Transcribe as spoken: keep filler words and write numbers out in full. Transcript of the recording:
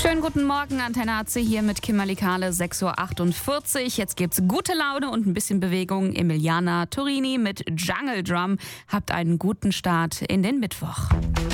Schönen guten Morgen, Antenne A C hier mit Kimberly Kahle, sechs Uhr achtundvierzig. Jetzt gibt's gute Laune und ein bisschen Bewegung. Emiliana Torini mit Jungle Drum. Habt einen guten Start in den Mittwoch.